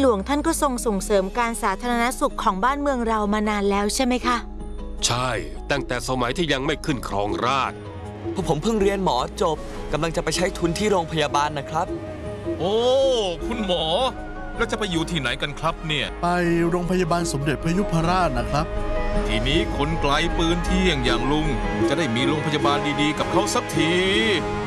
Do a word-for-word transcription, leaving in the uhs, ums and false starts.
ลวงท่านก็ทรงส่งเสริมการสาธารณสุขของบ้านเมืองเรามานานแล้วใช่ไหมคะใช่ตั้งแต่สมัยที่ยังไม่ขึ้นครองราชย์พวกผมเพิ่งเรียนหมอจบกำลังจะไปใช้ทุนที่โรงพยาบาลนะครับโอ้คุณหมอแล้วจะไปอยู่ที่ไหนกันครับเนี่ยไปโรงพยาบาลสมเด็จพระยุพราชนะครับทีนี้คนไกลปืนเที่ยงอย่างลุงจะได้มีโรงพยาบาลดีๆกับเขาสักที